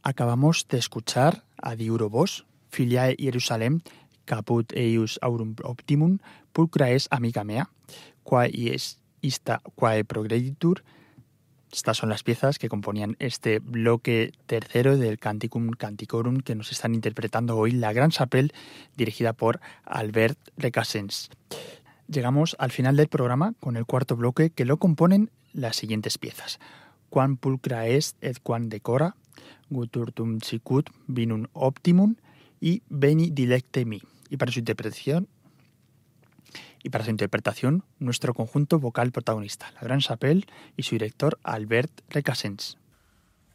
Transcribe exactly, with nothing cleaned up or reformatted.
Acabamos de escuchar a Diuro Vos, filiae Jerusalem, caput eius aurum optimum, pulcra es amica mea, quae ies ista quae progreditur. Estas son las piezas que componían este bloque tercero del Canticum Canticorum que nos están interpretando hoy la Gran Chapelle, dirigida por Albert Recasens. Llegamos al final del programa con el cuarto bloque, que lo componen las siguientes piezas: Quam pulcra est et quam decora, Guturtum sicut vinum optimum y Veni dilecte mi. Y para su interpretación, y para su interpretación, nuestro conjunto vocal protagonista, la Gran Chapelle y su director Albert Recasens.